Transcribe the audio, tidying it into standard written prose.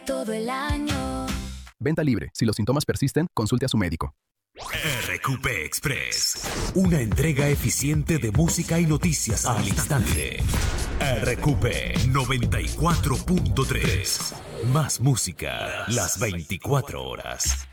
todo el año. Venta libre. Si los síntomas persisten, consulte a su médico. RQP Express, una entrega eficiente de música y noticias al instante. RQP 94.3, más música las 24 horas.